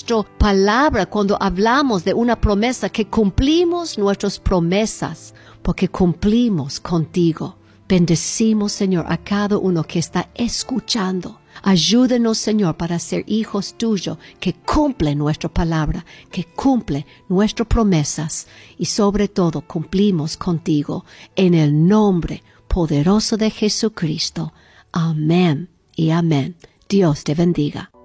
nuestra palabra, cuando hablamos de una promesa, que cumplimos nuestras promesas, porque cumplimos contigo. Bendecimos, Señor, a cada uno que está escuchando. Ayúdenos, Señor, para ser hijos tuyos, que cumplen nuestra palabra, que cumplen nuestras promesas y sobre todo cumplimos contigo en el nombre poderoso de Jesucristo. Amén y amén. Dios te bendiga.